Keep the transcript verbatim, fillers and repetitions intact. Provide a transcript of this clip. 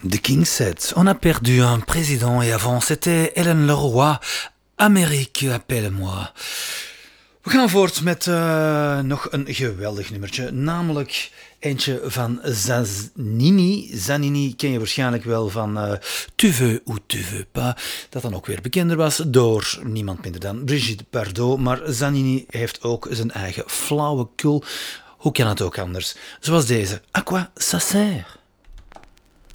The King said, on a perdu un président et avant c'était Hélène Leroy. Amérique, appelle-moi. We gaan voort met uh, nog een geweldig nummertje, namelijk eentje van Zanini. Zanini ken je waarschijnlijk wel van uh, Tu veux ou tu veux pas, dat dan ook weer bekender was door niemand minder dan Brigitte Bardot. Maar Zanini heeft ook zijn eigen flauwekul. Hoe kan het ook anders? Zoals deze. À quoi ça sert?